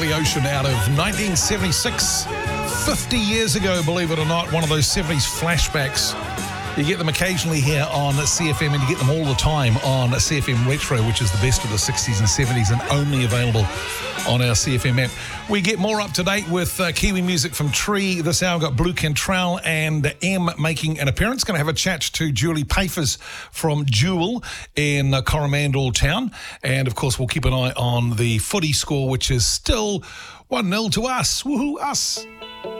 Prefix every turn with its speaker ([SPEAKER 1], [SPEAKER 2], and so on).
[SPEAKER 1] Billy Ocean out of 1976. 50 years ago, believe it or not, one of those 70s flashbacks. You get them occasionally here on CFM, and you get them all the time on CFM Retro, which is the best of the 60s and 70s and only available on our CFM app. We get more up to date with Kiwi music from Tree. This hour got Blue Cantrell and M making an appearance. Going to have a chat to Julie Pafers from Jewel in Coromandel Town. And, of course, we'll keep an eye on the footy score, which is still 1-0 to us. Woohoo, us.